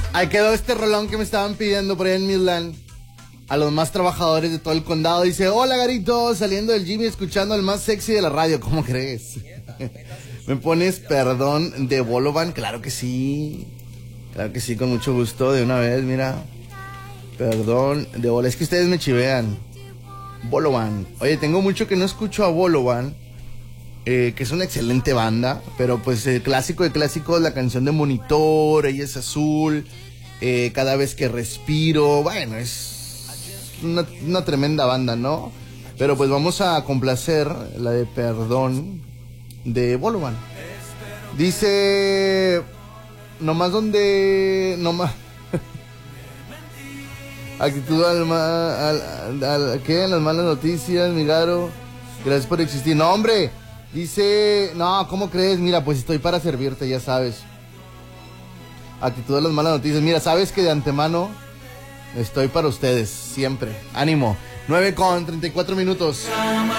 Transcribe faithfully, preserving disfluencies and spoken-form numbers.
Ahí quedó este rolón que me estaban pidiendo por ahí en Midland. A los más trabajadores de todo el condado. Dice, hola Garito, saliendo del gym y escuchando el más sexy de la radio. ¿Cómo crees? ¿Me pones perdón de Bolovan? Claro que sí. Claro que sí, con mucho gusto. De una vez, mira. Perdón de Bolovan. Es que ustedes me chivean. Bolovan. Oye, tengo mucho que no escucho a Bolovan. Eh, que es una excelente banda. Pero pues el clásico de clásicos, la canción de Monitor, Ella es Azul. Eh, cada vez que respiro. Bueno, es una, una tremenda banda, ¿no? Pero pues vamos a complacer la de Perdón de Bolovan. Dice, nomás donde, nomás, actitud al, ma, al, al, al, ¿qué? Las malas noticias, Migaro, gracias por existir. No, hombre, dice, no, ¿cómo crees? Mira, pues estoy para servirte, ya sabes. Actitud a las malas noticias, mira, sabes que de antemano estoy para ustedes, siempre. Ánimo, nueve con treinta y cuatro minutos.